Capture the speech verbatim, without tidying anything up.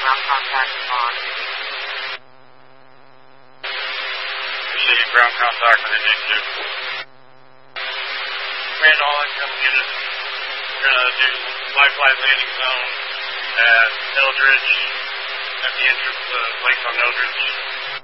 ground contact on. Receiving ground contact on N J two. Randall, come get us. We're going to do life flight landing zone at Eldridge, at the entrance of Lakes on Eldridge.